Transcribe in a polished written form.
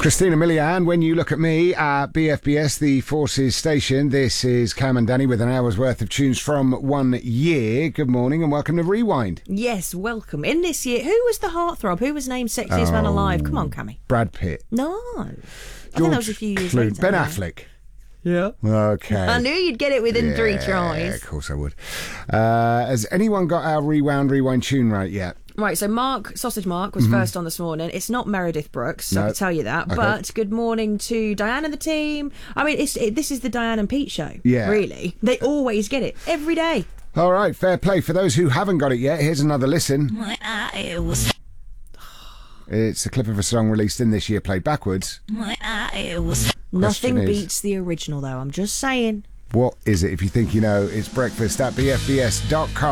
Christina Milian, When You Look at Me at BFBS, the Forces station. This is Cam and Danny with an hour's worth of tunes from 1 year. Good morning and welcome to Rewind. Yes, welcome. In this year, who was the heartthrob? Who was named Sexiest Man Alive? Come on, Cammy. Brad Pitt. No. I think that was a few years later. Ben Affleck. Yeah. Okay. I knew you'd get it within 3 tries. Yeah, of course I would. Has anyone got our Rewind tune right yet? Right, so Sausage Mark was first on this morning. It's not Meredith Brooks, I can tell you that. Okay. But good morning to Diane and the team. I mean, this is the Diane and Pete show. Yeah. Really. They always get it. Every day. All right, fair play. For those who haven't got it yet, here's another listen. My eye was... It's a clip of a song released in this year, played backwards. My eye was... Nothing beats the original, though. I'm just saying. What is it? If you think you know, it's breakfast at bfbs.com.